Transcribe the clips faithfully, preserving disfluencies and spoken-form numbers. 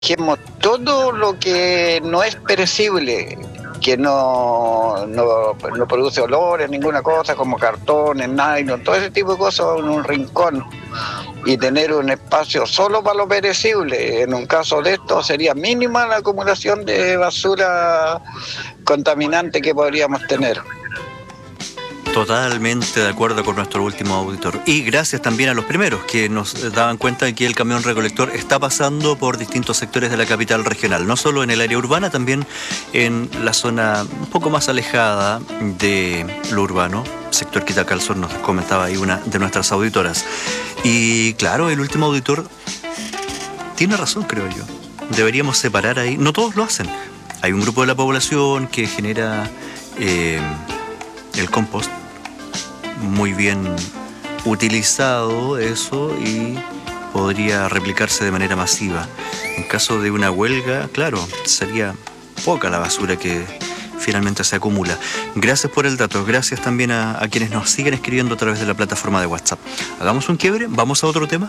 dejemos todo lo que no es perecible, que no, no, no produce olores, ninguna cosa, como cartones, nylon, todo ese tipo de cosas en un rincón, y tener un espacio solo para lo perecible. En un caso de esto sería mínima la acumulación de basura contaminante que podríamos tener. Totalmente de acuerdo con nuestro último auditor. Y gracias también a los primeros que nos daban cuenta de que el camión recolector está pasando por distintos sectores de la capital regional, no solo en el área urbana, también en la zona un poco más alejada de lo urbano, sector Quitacalzón, nos comentaba ahí una de nuestras auditoras. Y claro, el último auditor tiene razón, creo yo. Deberíamos separar ahí, no todos lo hacen. Hay un grupo de la población que genera eh, el compost, muy bien utilizado eso, y podría replicarse de manera masiva. En caso de una huelga, claro, sería poca la basura que finalmente se acumula. Gracias por el dato, gracias también a, a quienes nos siguen escribiendo a través de la plataforma de WhatsApp. Hagamos un quiebre, vamos a otro tema.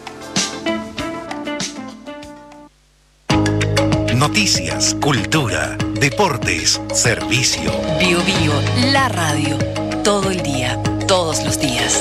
Noticias, cultura, deportes, servicio. Bio Bio, la radio, todo el día, todos los días.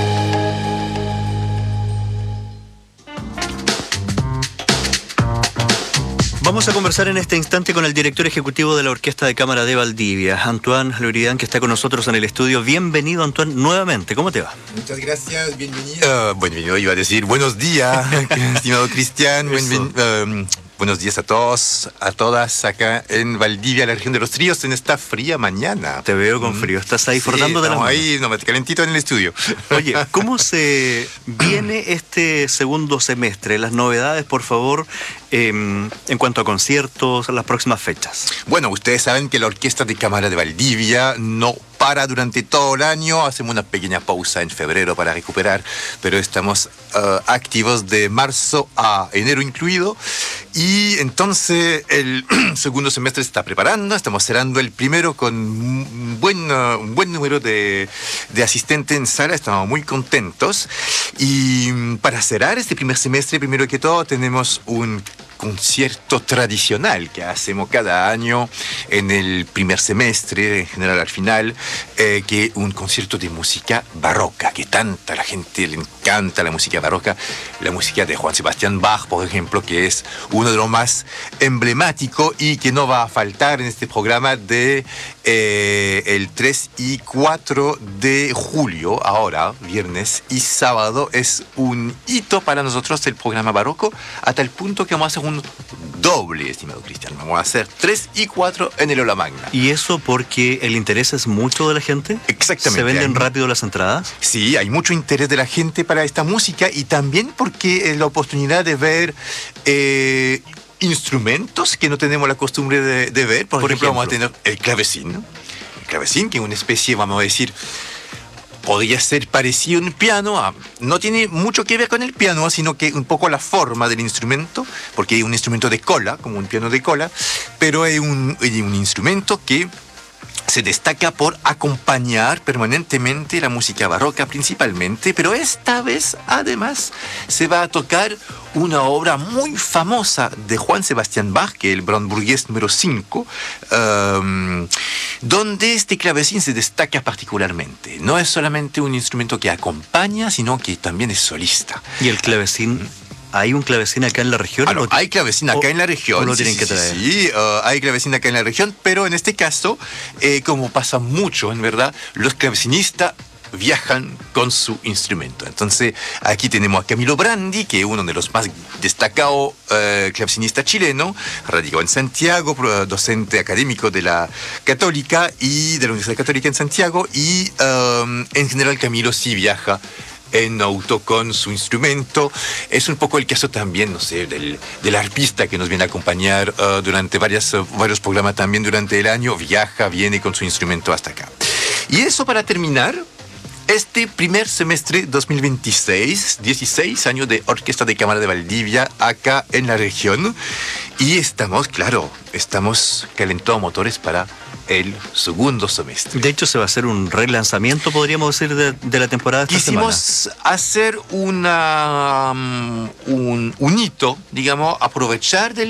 Vamos a conversar en este instante con el director ejecutivo de la Orquesta de Cámara de Valdivia, Antoine Louridan, que está con nosotros en el estudio. Bienvenido, Antoine, nuevamente. ¿Cómo te va? Muchas gracias, bienvenido. Uh, bienvenido, iba a decir buenos días, estimado Cristian. Bienven, uh, buenos días a todos, a todas acá en Valdivia, la región de los Ríos, en esta fría mañana. Te veo con frío, estás ahí sí, fordando de la mano. ahí, no, calentito en el estudio. Oye, ¿cómo se viene este segundo semestre? Las novedades, por favor, eh, en cuanto a conciertos, las próximas fechas. Bueno, ustedes saben que la Orquesta de Cámara de Valdivia no para durante todo el año. Hacemos una pequeña pausa en febrero para recuperar, pero estamos uh, activos de marzo a enero incluido. Y entonces el segundo semestre se está preparando. Estamos cerrando el primero con un buen, uh, un buen número de, de asistentes en sala. Estamos muy contentos. Y para cerrar este primer semestre, primero que todo, tenemos un concierto tradicional que hacemos cada año en el primer semestre, en general al final, eh, que es un concierto de música barroca, que tanta la gente le encanta la música barroca, la música de Johann Sebastian Bach, por ejemplo, que es uno de los más emblemáticos y que no va a faltar en este programa de eh, el tres y cuatro de julio, ahora, viernes y sábado. Es un hito para nosotros el programa barroco, hasta el punto que vamos a hacer un doble, estimado Cristian. Vamos a hacer tres y cuatro en el Aula Magna. ¿Y eso porque el interés es mucho de la gente? Exactamente. ¿Se venden hay, rápido las entradas? Sí, hay mucho interés de la gente para esta música, y también porque es la oportunidad de ver eh, instrumentos que no tenemos la costumbre de, de ver. Por, Por ejemplo, ejemplo, vamos a tener el clavecín, ¿no? El clavecín, que es una especie, vamos a decir, podría ser parecido a un piano. No tiene mucho que ver con el piano, sino que un poco la forma del instrumento, porque es un instrumento de cola, como un piano de cola, pero es un, es un instrumento que se destaca por acompañar permanentemente la música barroca principalmente, pero esta vez además se va a tocar una obra muy famosa de Johann Sebastian Bach, que es el Brandenburgués número cinco, um, donde este clavecín se destaca particularmente. No es solamente un instrumento que acompaña, sino que también es solista. ¿Y el clavecín? ¿Hay un clavecín acá en la región? Ah, no, hay clavecín acá o, en la región. ¿O lo sí, tienen sí, que traer? Sí, uh, hay clavecín acá en la región, pero en este caso, eh, como pasa mucho, en verdad, los clavecinistas viajan con su instrumento. Entonces, aquí tenemos a Camilo Brandi, que es uno de los más destacados uh, clavecinistas chilenos, radicado en Santiago, docente académico de la Católica y de la Universidad Católica en Santiago, y um, en general Camilo sí viaja en auto con su instrumento. Es un poco el caso también, no sé, del, del arpista que nos viene a acompañar uh, durante varias, uh, varios programas también durante el año. Viaja, viene con su instrumento hasta acá. Y eso para terminar este primer semestre dos mil veintiséis, dieciséis años de Orquesta de Cámara de Valdivia acá en la región. Y estamos, claro, estamos calentando motores para el segundo semestre. De hecho, se va a hacer un relanzamiento, podríamos decir, de, de la temporada de esta Quisimos semana. hacer una, um, un, un hito, digamos, aprovechar del